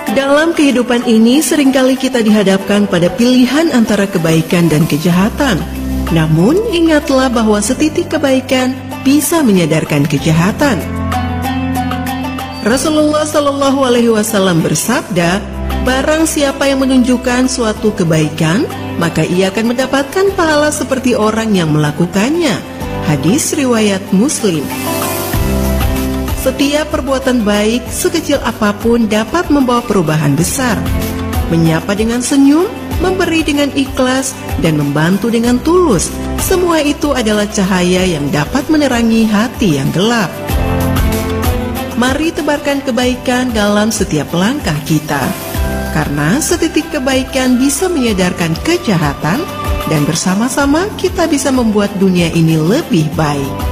Dalam kehidupan ini seringkali kita dihadapkan pada pilihan antara kebaikan dan kejahatan. Namun ingatlah bahwa setitik kebaikan bisa menyadarkan kejahatan. Rasulullah Shallallahu Alaihi Wasallam bersabda, barang siapa yang menunjukkan suatu kebaikan, maka ia akan mendapatkan pahala seperti orang yang melakukannya. Hadis riwayat Muslim. Setiap perbuatan baik, sekecil apapun, dapat membawa perubahan besar. Menyapa dengan senyum, memberi dengan ikhlas, dan membantu dengan tulus, semua itu adalah cahaya yang dapat menerangi hati yang gelap. Mari tebarkan kebaikan dalam setiap langkah kita, karena setitik kebaikan bisa menyadarkan kejahatan, dan bersama-sama kita bisa membuat dunia ini lebih baik.